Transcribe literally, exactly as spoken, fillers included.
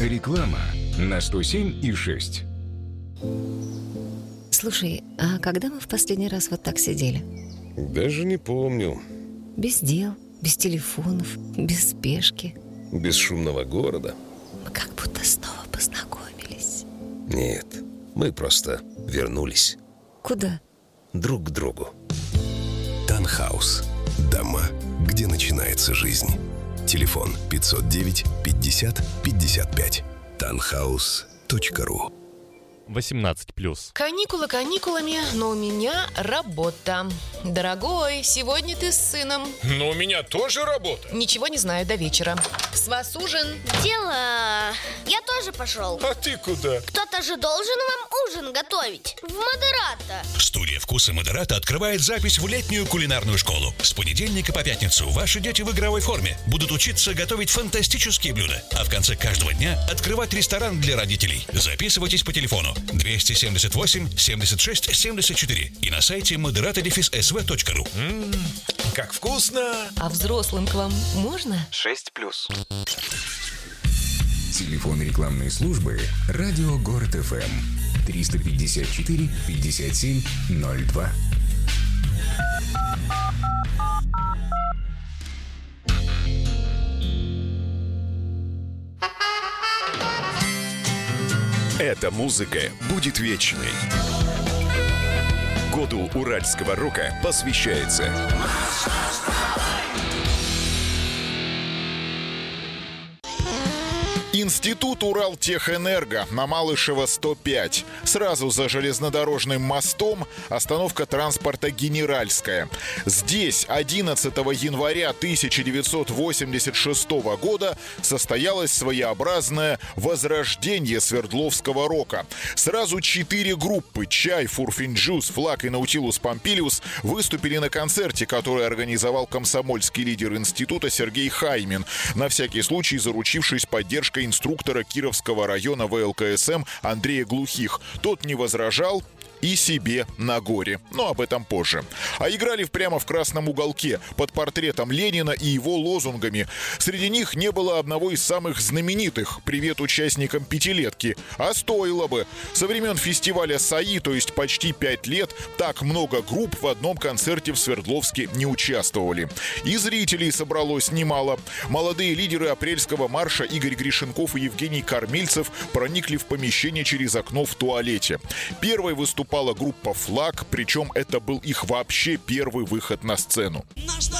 Реклама на сто семь и шесть. Слушай, а когда мы в последний раз вот так сидели? Даже не помню. Без дел, без телефонов, без спешки. Без шумного города. Мы как будто снова познакомились. Нет, мы просто вернулись. Куда? Друг к другу. Танхаус. Дома, где начинается жизнь. Телефон пятьсот девять пятьдесят пятьдесят пять. танхаус точка ру. восемнадцать плюс. Каникулы каникулами, но у меня работа. Дорогой, сегодня ты с сыном. Но у меня тоже работа. Ничего не знаю до вечера. С вас ужин. Дело... Я тоже пошел. А ты куда? Кто-то же должен вам ужин готовить. В Модерато. Студия «Вкусы Модерато» открывает запись в летнюю кулинарную школу. С понедельника по пятницу ваши дети в игровой форме будут учиться готовить фантастические блюда. А в конце каждого дня открывать ресторан для родителей. Записывайтесь по телефону двести семьдесят восемь семьдесят шесть семьдесят четыре и на сайте модерато эс вэ точка ру. Ммм, как вкусно! А взрослым к вам можно? шесть плюс. Телефон рекламной службы «Радио Город эф эм» триста пятьдесят четыре пятьдесят семь ноль два. Эта музыка будет вечной. Году уральского рока посвящается Институт Уралтехэнерго на Малышева сто пять. Сразу за железнодорожным мостом остановка транспорта «Генеральская». Здесь одиннадцатого января тысяча девятьсот восемьдесят шестого года состоялось своеобразное возрождение свердловского рока. Сразу четыре группы «Чай», «Фурфинджус», «Флаг» и «Наутилус Помпилиус» выступили на концерте, который организовал комсомольский лидер института Сергей Хаймин, на всякий случай заручившись поддержкой инструктора Кировского района вэ эл ка эс эм Андрея Глухих. Тот не возражал и себе на горе. Но об этом позже. А играли прямо в красном уголке, под портретом Ленина и его лозунгами. Среди них не было одного из самых знаменитых «Привет участникам пятилетки». А стоило бы. Со времен фестиваля САИ, то есть почти пять лет, так много групп в одном концерте в Свердловске не участвовали. И зрителей собралось немало. Молодые лидеры апрельского марша Игорь Гришенков и Евгений Кормильцев проникли в помещение через окно в туалете. Первой выступала группа «Флаг», причем это был их вообще первый выход на сцену.